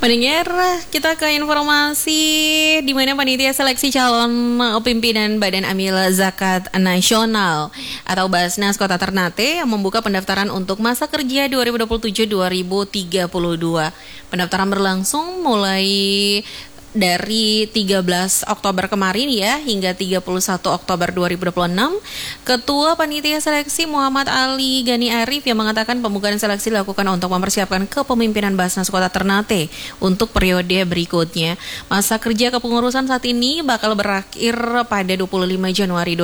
Pendengar, kita ke informasi di mana panitia seleksi calon pimpinan Badan Amil Zakat Nasional atau Basnas Kota Ternate yang membuka pendaftaran untuk masa kerja 2027-2032. Pendaftaran berlangsung mulai dari 13 Oktober kemarin ya hingga 31 Oktober 2026. Ketua Panitia Seleksi Muhammad Ali Gani Arif yang mengatakan pembukaan seleksi dilakukan untuk mempersiapkan kepemimpinan Basnas Kota Ternate untuk periode berikutnya. Masa kerja kepengurusan saat ini bakal berakhir pada 25 Januari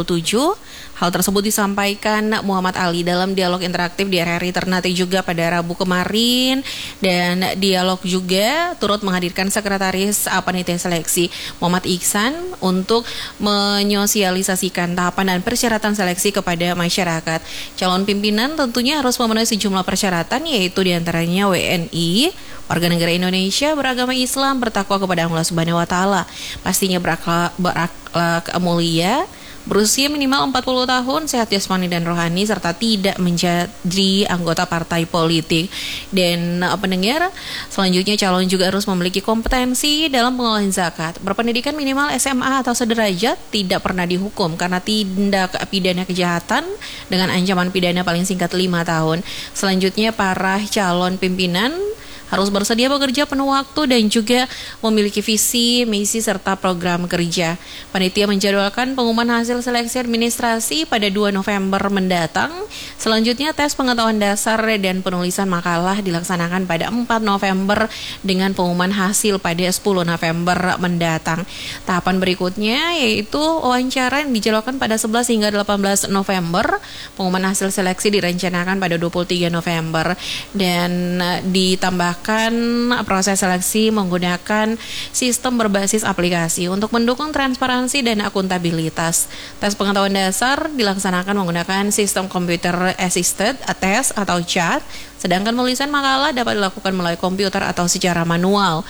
2027. Hal tersebut disampaikan Muhammad Ali dalam dialog interaktif di RRI Ternate juga pada Rabu kemarin, dan dialog juga turut menghadirkan Sekretaris Panitia Seleksi Muhammad Iksan untuk menyosialisasikan tahapan dan persyaratan seleksi kepada masyarakat. Calon pimpinan tentunya harus memenuhi sejumlah persyaratan, yaitu diantaranya WNI, warga negara Indonesia, beragama Islam, bertakwa kepada Allah Subhanahu wa Ta'ala, pastinya berakhlak mulia, berusia minimal 40 tahun, sehat jasmani dan rohani, serta tidak menjadi anggota partai politik. Dan pendengar, selanjutnya calon juga harus memiliki kompetensi dalam pengelolaan zakat, berpendidikan minimal SMA atau sederajat, tidak pernah dihukum karena tindak pidana kejahatan dengan ancaman pidana paling singkat 5 tahun. Selanjutnya para calon pimpinan harus bersedia bekerja penuh waktu dan juga memiliki visi, misi, serta program kerja. Panitia menjadwalkan pengumuman hasil seleksi administrasi pada 2 November mendatang. Selanjutnya tes pengetahuan dasar dan penulisan makalah dilaksanakan pada 4 November dengan pengumuman hasil pada 10 November mendatang. Tahapan berikutnya yaitu wawancara yang dijadwalkan pada 11 hingga 18 November. Pengumuman hasil seleksi direncanakan pada 23 November dan ditambahkan proses seleksi menggunakan sistem berbasis aplikasi untuk mendukung transparansi dan akuntabilitas. Tes pengetahuan dasar dilaksanakan menggunakan sistem computer assisted test atau CAT, sedangkan penulisan makalah dapat dilakukan melalui komputer atau secara manual.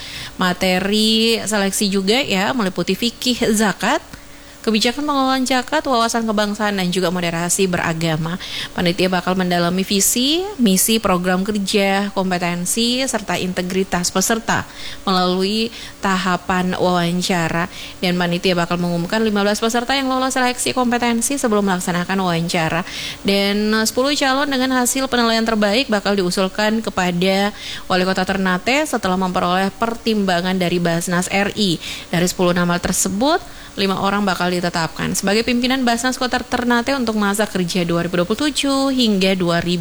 Materi seleksi juga ya meliputi fikih zakat, kebijakan pengelolaan zakat, wawasan kebangsaan, dan juga moderasi beragama. Panitia bakal mendalami visi, misi, program kerja, kompetensi, serta integritas peserta melalui tahapan wawancara. Dan panitia bakal mengumumkan 15 peserta yang lolos seleksi kompetensi sebelum melaksanakan wawancara. Dan 10 calon dengan hasil penilaian terbaik bakal diusulkan kepada Wali Kota Ternate setelah memperoleh pertimbangan dari Basnas RI. Dari 10 nama tersebut, 5 orang bakal ditetapkan sebagai pimpinan Basnas Kota Ternate untuk masa kerja 2027 hingga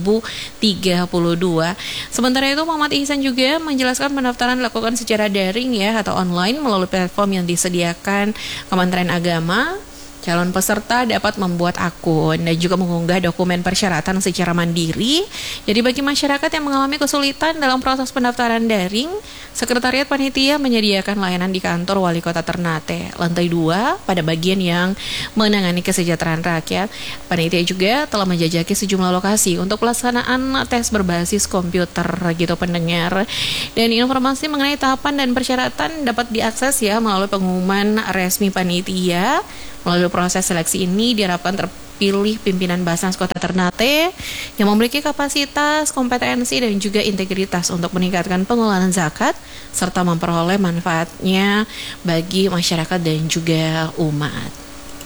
2032. Sementara itu, Muhammad Ihsan juga menjelaskan pendaftaran dilakukan secara daring ya atau online melalui platform yang disediakan Kementerian Agama. Calon peserta dapat membuat akun dan juga mengunggah dokumen persyaratan secara mandiri. Jadi bagi masyarakat yang mengalami kesulitan dalam proses pendaftaran daring, Sekretariat Panitia menyediakan layanan di kantor Wali Kota Ternate, lantai 2 pada bagian yang menangani kesejahteraan rakyat. Panitia juga telah menjajaki sejumlah lokasi untuk pelaksanaan tes berbasis komputer gitu pendengar. Dan informasi mengenai tahapan dan persyaratan dapat diakses ya melalui pengumuman resmi Panitia. Melalui proses seleksi ini diharapkan terpilih pimpinan Basnas Kota Ternate yang memiliki kapasitas, kompetensi, dan juga integritas untuk meningkatkan pengelolaan zakat serta memperoleh manfaatnya bagi masyarakat dan juga umat.